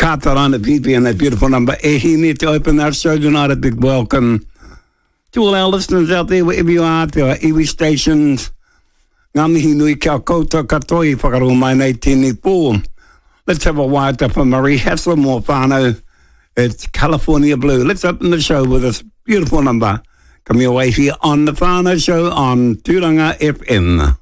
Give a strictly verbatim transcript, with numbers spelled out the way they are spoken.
Carter on the P P and that beautiful number. Eh, he need to open our show tonight. A big welcome to all our listeners out there, wherever you are, to our iwi stations. Ngā mihi nui kia koutou katoa I whakarongo mai nei tēnei pō. Let's have a waiata for Marie Haslam or whānau. It's California Blue. Let's open the show with this beautiful number. Coming away here on the Whānau Show on Tūranga F M.